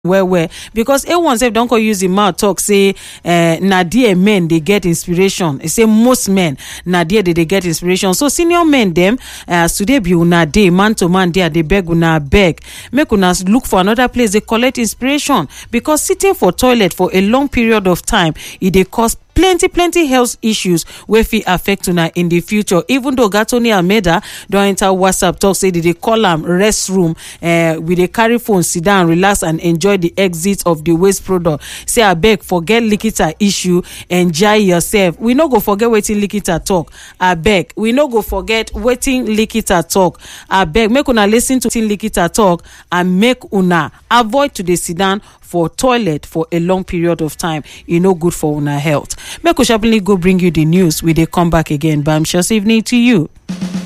well because A1 sef don't go use the mouth talk say na there men they get inspiration. They say most men na there they get inspiration. So senior men them today be una day man to man there they beg una beg make una look for another place they collect inspiration because sitting for toilet for a long period of time they cause plenty health issues wey fit affect una in the future. Even though Gatoni Almeida don enter WhatsApp talk say they call am restroom we dey carry phone sit down relax and enjoy the exit of the waste product. Say abeg forget Likita issue, enjoy yourself. We no go forget wetin Likita talk. Abeg we no go forget wetin Likita talk. Abeg make una listen to wetin Likita talk and make una avoid to dey sit down for toilet for a long period of time. E no good for una health. Make we sharply go bring you the news. We dey come back again. Bam, evening to you.